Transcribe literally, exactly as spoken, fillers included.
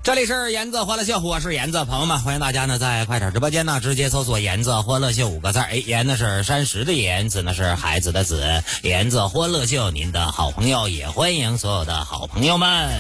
这里是颜子欢乐秀，我是颜子，朋友们，欢迎大家呢在快手直播间呢直接搜索颜子欢乐秀五个字。哎，颜呢是山石的颜，子呢是孩子的子，颜子欢乐秀，您的好朋友，也欢迎所有的好朋友们。